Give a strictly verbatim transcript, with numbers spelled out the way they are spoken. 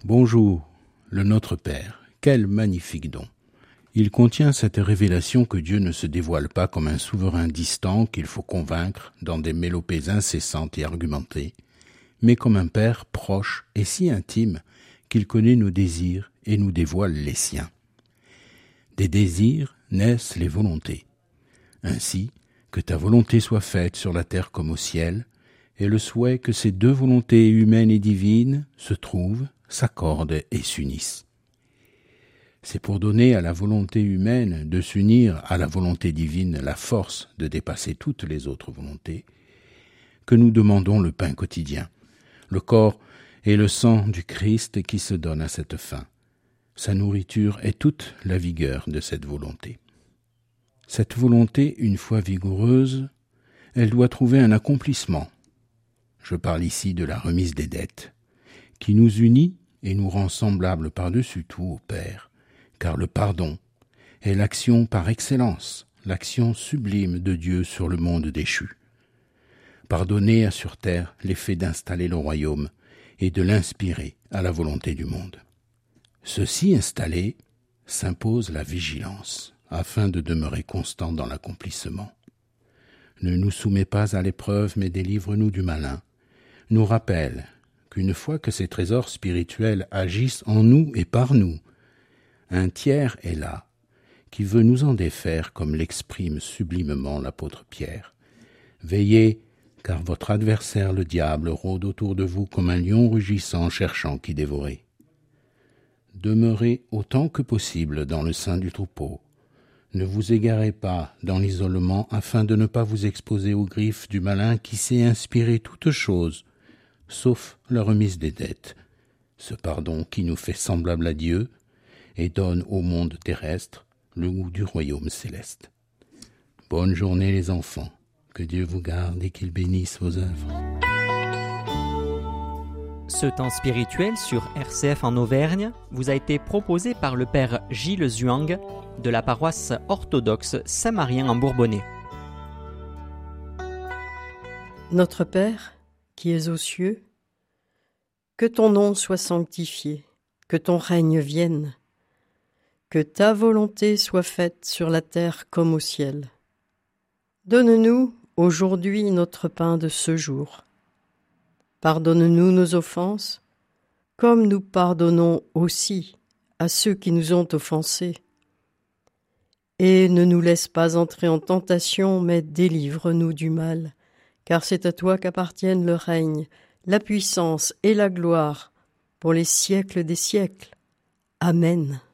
Bonjour, le Notre Père, quel magnifique don. Il contient cette révélation que Dieu ne se dévoile pas comme un souverain distant qu'il faut convaincre dans des mélopées incessantes et argumentées, mais comme un Père proche et si intime qu'il connaît nos désirs et nous dévoile les siens. Des désirs naissent les volontés. Ainsi, que ta volonté soit faite sur la terre comme au ciel, et le souhait que ces deux volontés humaines et divines se trouvent, s'accordent et s'unissent. C'est pour donner à la volonté humaine de s'unir à la volonté divine la force de dépasser toutes les autres volontés, que nous demandons le pain quotidien, le corps et le sang du Christ qui se donne à cette fin. Sa nourriture est toute la vigueur de cette volonté. Cette volonté, une fois vigoureuse, elle doit trouver un accomplissement. Je parle ici de la remise des dettes, qui nous unit et nous rend semblables par-dessus tout au Père, car le pardon est l'action par excellence, l'action sublime de Dieu sur le monde déchu. Pardonner a sur terre l'effet d'installer le royaume et de l'inspirer à la volonté du monde. Ceci installé, s'impose la vigilance, afin de demeurer constant dans l'accomplissement. Ne nous soumets pas à l'épreuve, mais délivre-nous du malin. Nous rappelle qu'une fois que ces trésors spirituels agissent en nous et par nous, un tiers est là, qui veut nous en défaire, comme l'exprime sublimement l'apôtre Pierre. Veillez, car votre adversaire le diable rôde autour de vous comme un lion rugissant cherchant qui dévorer. Demeurez autant que possible dans le sein du troupeau. Ne vous égarez pas dans l'isolement afin de ne pas vous exposer aux griffes du malin qui sait inspirer toutes choses, sauf la remise des dettes, ce pardon qui nous fait semblables à Dieu et donne au monde terrestre le goût du royaume céleste. Bonne journée les enfants, que Dieu vous garde et qu'il bénisse vos œuvres. Ce temps spirituel sur R C F en Auvergne vous a été proposé par le Père Gilles Zuang de la paroisse orthodoxe Saint-Marien en Bourbonnais. Notre Père, qui es aux cieux, que ton nom soit sanctifié, que ton règne vienne, que ta volonté soit faite sur la terre comme au ciel. Donne-nous aujourd'hui notre pain de ce jour. Pardonne-nous nos offenses, comme nous pardonnons aussi à ceux qui nous ont offensés. Et ne nous laisse pas entrer en tentation, mais délivre-nous du mal, car c'est à toi qu'appartiennent le règne, la puissance et la gloire, pour les siècles des siècles. Amen.